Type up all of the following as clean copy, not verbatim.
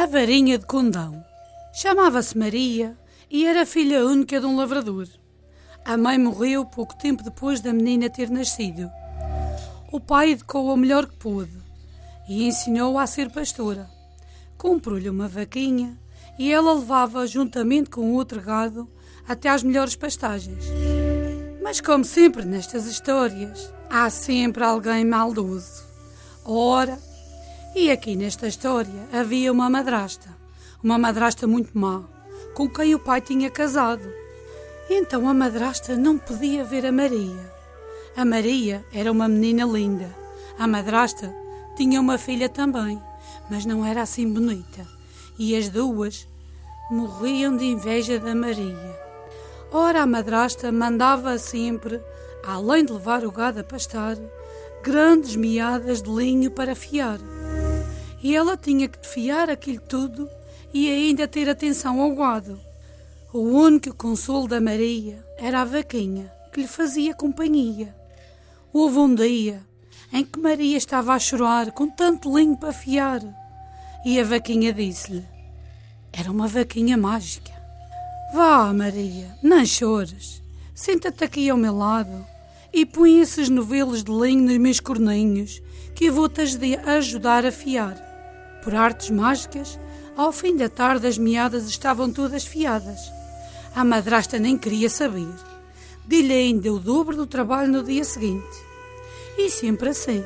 varinha de condão. Chamava-se Maria e era filha única de um lavrador. A mãe morreu pouco tempo depois da menina ter nascido. O pai educou-a o melhor que pôde e ensinou-a a ser pastora. Comprou-lhe uma vaquinha e ela levava juntamente com outro gado até às melhores pastagens. Mas como sempre nestas histórias, há sempre alguém maldoso. Ora, e aqui nesta história havia uma madrasta muito má, com quem o pai tinha casado. Então a madrasta não podia ver a Maria. A Maria era uma menina linda. A madrasta tinha uma filha também, mas não era assim bonita. E as duas morriam de inveja da Maria. Ora, a madrasta mandava sempre, além de levar o gado a pastar, grandes meadas de linho para fiar. E ela tinha que fiar aquilo tudo e ainda ter atenção ao gado. O único consolo da Maria era a vaquinha, que lhe fazia companhia. Houve um dia em que Maria estava a chorar com tanto linho para fiar. E a vaquinha disse-lhe, era uma vaquinha mágica: vá, Maria, não chores, senta-te aqui ao meu lado e põe esses novelos de linho nos meus corninhos, que eu vou-te ajudar a fiar. Por artes mágicas, ao fim da tarde as meadas estavam todas fiadas. A madrasta nem queria saber. Dei-lhe ainda o dobro do trabalho no dia seguinte. E sempre assim.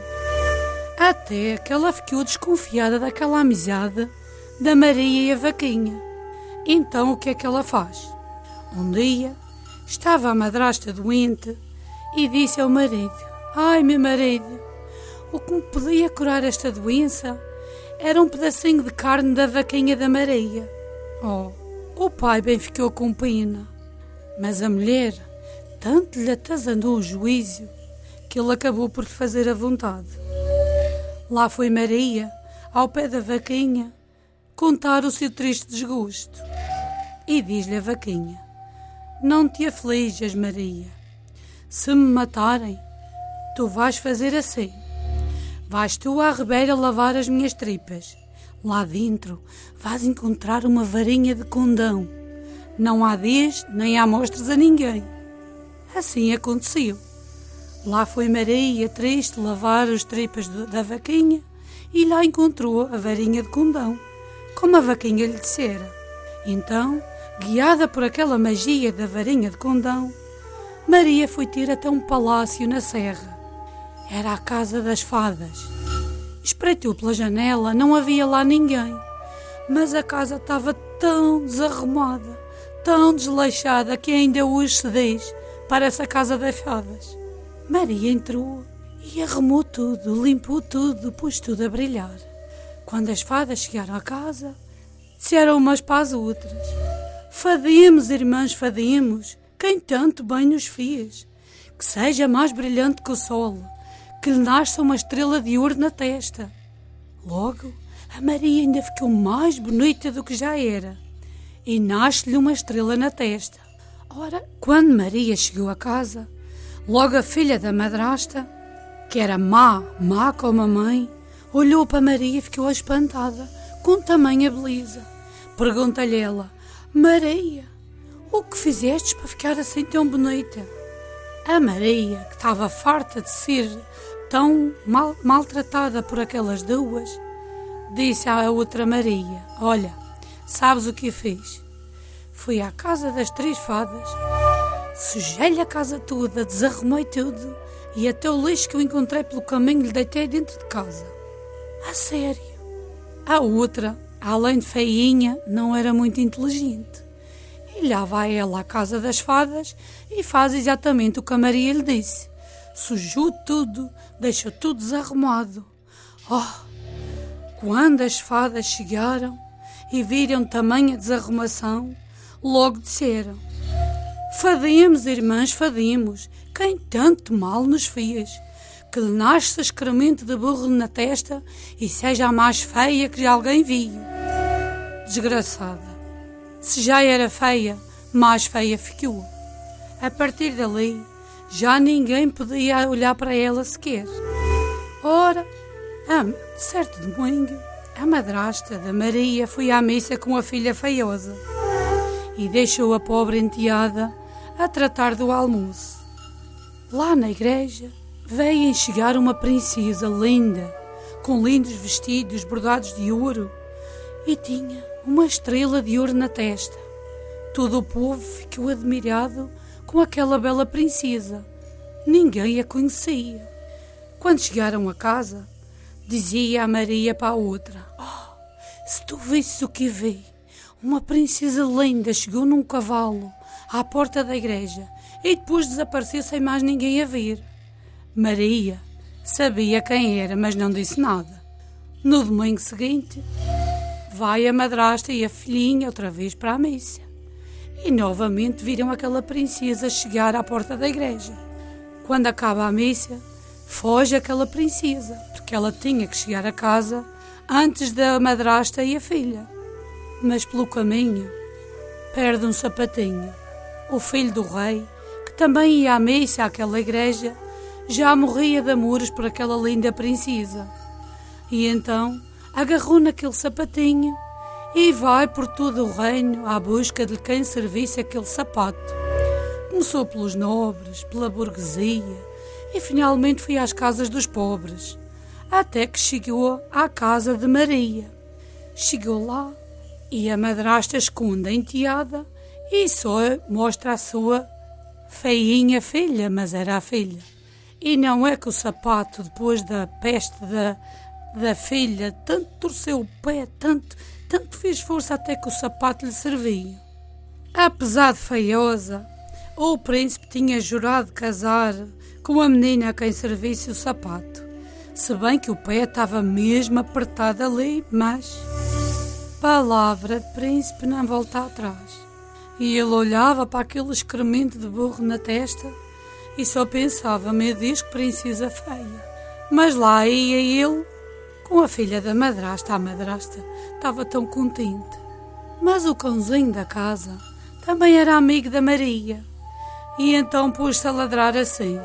Até que ela ficou desconfiada daquela amizade da Maria e a vaquinha. Então o que é que ela faz? Um dia estava a madrasta doente e disse ao marido: ai, meu marido, o que me podia curar esta doença era um pedacinho de carne da vaquinha da Maria. O pai bem ficou com pena, mas a mulher tanto lhe atazanou o juízo que ele acabou por lhe fazer a vontade. Lá foi Maria, ao pé da vaquinha, contar o seu triste desgosto. E diz-lhe a vaquinha: não te aflijas, Maria. Se me matarem, tu vais fazer assim. Vais tu à ribeira lavar as minhas tripas. Lá dentro vais encontrar uma varinha de condão. Não há dias nem há mostras a ninguém. Assim aconteceu. Lá foi Maria, triste, lavar as tripas da vaquinha e lá encontrou a varinha de condão, como a vaquinha lhe dissera. Então, guiada por aquela magia da varinha de condão, Maria foi ter até um palácio na serra. Era a casa das fadas. Espreitou pela janela, não havia lá ninguém, mas a casa estava tão desarrumada, tão desleixada, que ainda hoje se diz: parece a casa das fadas. Maria entrou e arrumou tudo, limpou tudo, pôs tudo a brilhar. Quando as fadas chegaram à casa, disseram umas para as outras: fademos, irmãs, fademos, quem tanto bem nos fez, que seja mais brilhante que o sol, que lhe nasça uma estrela de ouro na testa. Logo, a Maria ainda ficou mais bonita do que já era, e nasce-lhe uma estrela na testa. Ora, quando Maria chegou a casa, logo a filha da madrasta, que era má como a mãe, olhou para Maria e ficou espantada com tamanha beleza. Pergunta-lhe ela: Maria, o que fizestes para ficar assim tão bonita? A Maria, que estava farta de ser tão maltratada por aquelas duas, disse à outra Maria: olha, sabes o que eu fiz? Fui à casa das três fadas, sujei-lhe a casa toda, desarrumei tudo e até o lixo que eu encontrei pelo caminho lhe deitei dentro de casa. A sério? A outra, além de feinha, não era muito inteligente. E lá vai ela à casa das fadas e faz exatamente o que a Maria lhe disse. Sujou tudo, deixou tudo desarrumado. Quando as fadas chegaram e viram tamanha desarrumação, logo disseram: fademos, irmãs, fademos, quem tanto mal nos fez, que lhe nasça excremento de burro na testa e seja a mais feia que já alguém viu. Desgraçada, se já era feia, mais feia ficou. A partir dali, já ninguém podia olhar para ela sequer. Ora, de certo domingo, A madrasta da Maria foi à missa com a filha feiosa e deixou a pobre enteada a tratar do almoço. Lá na igreja veio enxergar uma princesa linda, com lindos vestidos bordados de ouro, e tinha uma estrela de ouro na testa. Todo o povo ficou admirado com aquela bela princesa. Ninguém a conhecia. Quando chegaram a casa, dizia a Maria para a outra: "Oh, se tu visses o que vi, uma princesa linda chegou num cavalo à porta da igreja e depois desapareceu sem mais ninguém a ver." Maria sabia quem era, mas não disse nada. No domingo seguinte, vai a madrasta e a filhinha outra vez para a missa. E novamente viram aquela princesa chegar à porta da igreja. Quando acaba a missa, foge aquela princesa, porque ela tinha que chegar a casa antes da madrasta e a filha. Mas pelo caminho, perde um sapatinho. O filho do rei, que também ia à missa àquela igreja, já morria de amores por aquela linda princesa. E então agarrou naquele sapatinho e vai por todo o reino à busca de quem servisse aquele sapato. Começou pelos nobres, pela burguesia e finalmente foi às casas dos pobres, até que chegou à casa de Maria. Chegou lá e a madrasta esconde a enteada e só mostra a sua feinha filha, mas era a filha. E não é que o sapato, depois da peste da filha, tanto torceu o pé, tanto fez força até que o sapato lhe servia. Apesar de feiosa, o príncipe tinha jurado casar com a menina a quem servisse o sapato, se bem que o pé estava mesmo apertado ali, mas palavra de príncipe não volta atrás. E ele olhava para aquele excremento de burro na testa e só pensava: meu Deus, que princesa feia. Mas lá ia ele com a filha da madrasta. A madrasta estava tão contente. Mas o cãozinho da casa também era amigo da Maria, e então pôs-se a ladrar assim: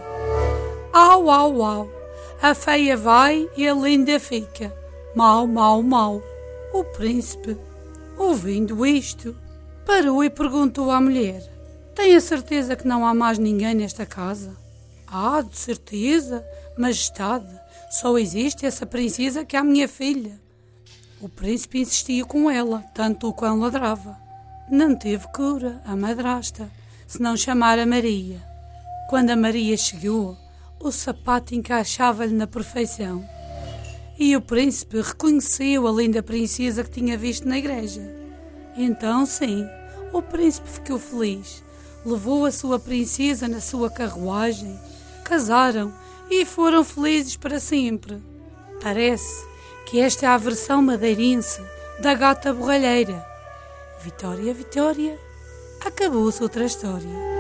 au, au, au, a feia vai e a linda fica, mau, mau, mau. O príncipe, ouvindo isto, parou e perguntou à mulher: tem a certeza que não há mais ninguém nesta casa? Ah, de certeza, majestade. Só existe essa princesa que é a minha filha. O príncipe insistia com ela, tanto o cão ladrava. Não teve cura a madrasta, se não chamar a Maria. Quando a Maria chegou, o sapato encaixava-lhe na perfeição. E o príncipe reconheceu a linda princesa que tinha visto na igreja. Então, sim, o príncipe ficou feliz. Levou a sua princesa na sua carruagem, casaram e foram felizes para sempre. Parece que esta é a versão madeirense da gata borralheira. Vitória, Vitória, acabou-se outra história.